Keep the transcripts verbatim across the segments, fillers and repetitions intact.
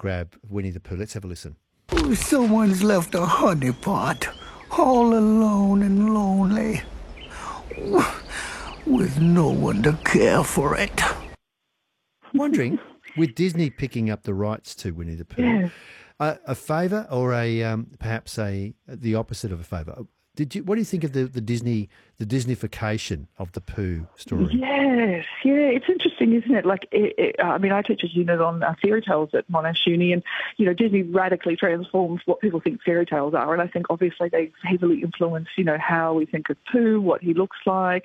grab Winnie the Pooh. Let's have a listen. Someone's left a honey pot, all alone and lonely, with no one to care for it. Wondering, with Disney picking up the rights to Winnie the Pooh, Yeah. a, a favour or a um, perhaps a the opposite of a favour? Did you? What do you think of the, the Disney the Disneyfication of the Pooh story? Yes, yeah, it's interesting, isn't it? Like, it, it, I mean, I teach a unit on uh, fairy tales at Monash Uni, and you know, Disney radically transforms what people think fairy tales are, and I think obviously they heavily influence, you know, how we think of Pooh, what he looks like,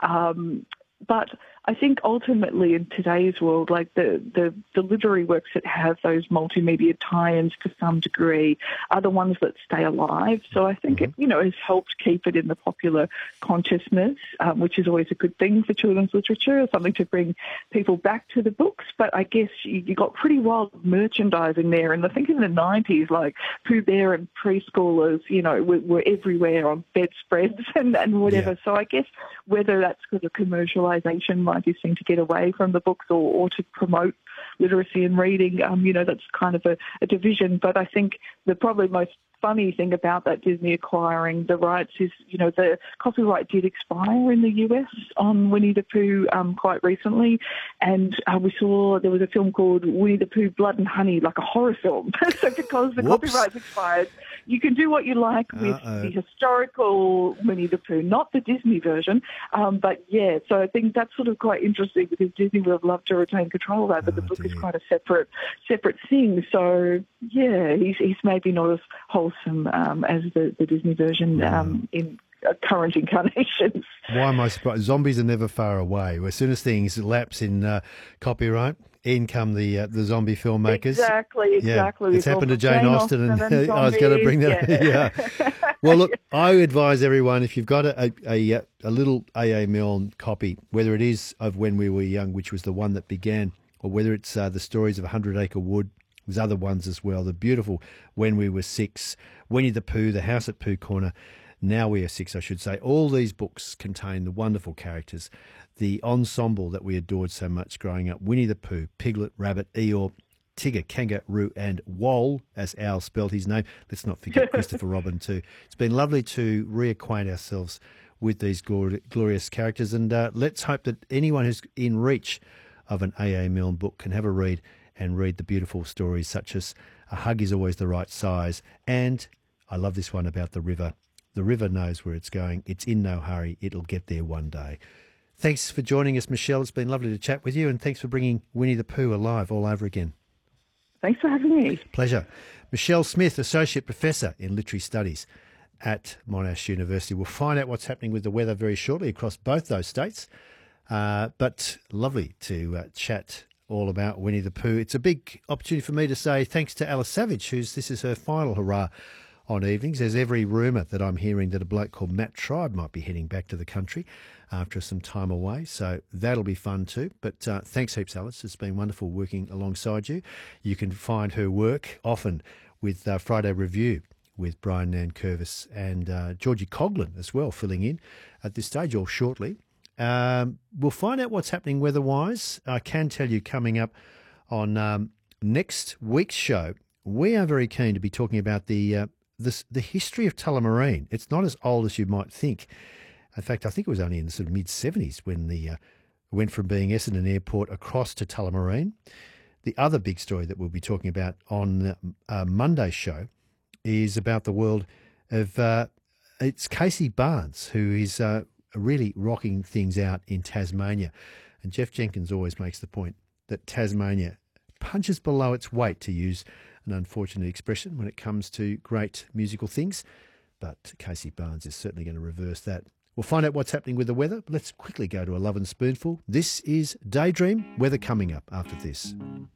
um, but I think ultimately in today's world, like the, the, the literary works that have those multimedia tie-ins to some degree are the ones that stay alive. So I think Mm-hmm. it, you know, has helped keep it in the popular consciousness, um, which is always a good thing for children's literature, something to bring people back to the books. But I guess you, you got pretty wild merchandising there. And I think in the nineties, like Pooh Bear and preschoolers, you know, were, were everywhere on bedspreads and, and whatever. Yeah. So I guess whether that's because of commercialisation, like you seem to get away from the books, or, or to promote literacy and reading, um, you know, that's kind of a, a division. But I think the probably most funny thing about that Disney acquiring the rights is, you know, the copyright did expire in the U S on Winnie the Pooh um, quite recently, and uh, we saw there was a film called Winnie the Pooh Blood and Honey, like a horror film. So because the Whoops. copyright's expired, you can do what you like with Uh-oh. the historical Winnie the Pooh, not the Disney version. Um, but yeah, so I think that's sort of quite interesting, because Disney would have loved to retain control of that, but Oh, the book dear. is quite a separate separate thing. So yeah, he's, he's maybe not as wholesome um, as the, the Disney version um, in uh, current incarnations. Why am I surprised? Zombies are never far away. As soon as things lapse in uh, copyright, in come the uh, the zombie filmmakers. Exactly, exactly. Yeah. It's We've happened to got Jane, Austen, and, and I was going to bring that zombies, up. Yeah. Well, look, I advise everyone, if you've got a, a, a little A A. Milne copy, whether it is of When We Were Young, which was the one that began, or whether it's uh, the stories of A Hundred Acre Wood, there's other ones as well. The beautiful When We Were Six, Winnie the Pooh, The House at Pooh Corner, Now We Are Six, I should say. All these books contain the wonderful characters, the ensemble that we adored so much growing up: Winnie the Pooh, Piglet, Rabbit, Eeyore, Tigger, Kangaroo, and Wol, as Al spelled his name. Let's not forget Christopher Robin too. It's been lovely to reacquaint ourselves with these glor- glorious characters, and uh, let's hope that anyone who's in reach of an A A. Milne book can have a read and read the beautiful stories such as A Hug Is Always the Right Size, and I love this one about the river. The river knows where it's going. It's in no hurry. It'll get there one day. Thanks for joining us, Michelle. It's been lovely to chat with you, and thanks for bringing Winnie the Pooh alive all over again. Thanks for having me. Pleasure. Michelle Smith, Associate Professor in Literary Studies at Monash University. We'll find out what's happening with the weather very shortly across both those states. Uh, but lovely to uh, chat all about Winnie the Pooh. It's a big opportunity for me to say thanks to Alice Savage, who's this is her final hurrah on evenings. There's every rumour that I'm hearing that a bloke called Matt Tribe might be heading back to the country after some time away, so that'll be fun too. But uh, thanks heaps, Alice. It's been wonderful working alongside you. You can find her work often with uh, Friday Review with Brian Nankervis and uh, Georgie Coughlin as well, filling in at this stage or shortly. Um, we'll find out what's happening weather-wise. I can tell you coming up on um, next week's show, we are very keen to be talking about the, uh, the the history of Tullamarine. It's not as old as you might think. In fact, I think it was only in the sort of mid-seventies when the uh, went from being Essendon Airport across to Tullamarine. The other big story that we'll be talking about on uh, Monday's show is about the world of, uh, it's Casey Barnes, who is uh, really rocking things out in Tasmania. And Jeff Jenkins always makes the point that Tasmania punches below its weight, to use an unfortunate expression, when it comes to great musical things. But Casey Barnes is certainly going to reverse that. We'll find out what's happening with the weather. Let's quickly go to a Love and Spoonful. This is Daydream, weather coming up after this.